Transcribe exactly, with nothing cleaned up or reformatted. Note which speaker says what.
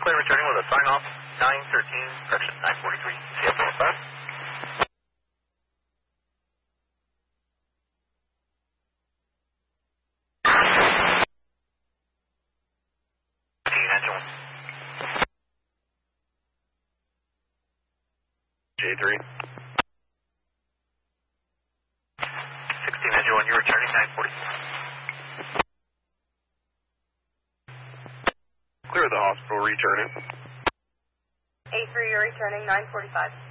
Speaker 1: clear returning with a sign off, nine thirteen, correction, nine forty-three, C F O five. J three. sixteen engine one, you're returning, nine forty.
Speaker 2: Clear the hospital, returning.
Speaker 3: A three, you're returning, nine forty-five.